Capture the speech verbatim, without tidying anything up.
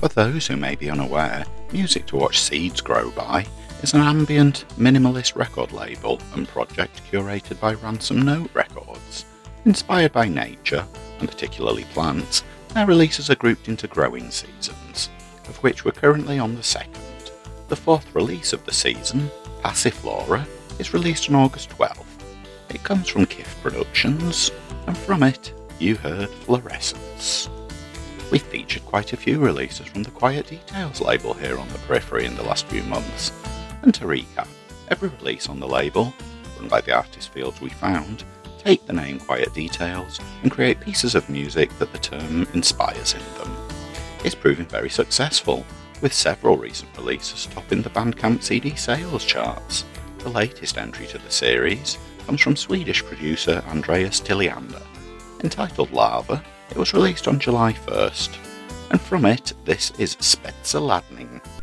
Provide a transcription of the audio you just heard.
For those who may be unaware, Music to Watch Seeds Grow By is an ambient, minimalist record label and project curated by Ransom Note Records. Inspired by nature, and particularly plants, their releases are grouped into growing seasons, of which we're currently on the second. The fourth release of the season, Passiflora, is released on August twelfth. It comes from Kiff Productions, and from it, you heard Fluorescence. We've featured quite a few releases from the Quiet Details label here on the Periphery in the last few months, and to recap, every release on the label, run by the artist fields we found, take the name Quiet Details and create pieces of music that the term inspires in them. It's proving very successful, with several recent releases topping the Bandcamp C D sales charts. The latest entry to the series comes from Swedish producer Andreas Tilliander. Entitled Lava, it was released on July first, and from it this is Spetsa Ladning.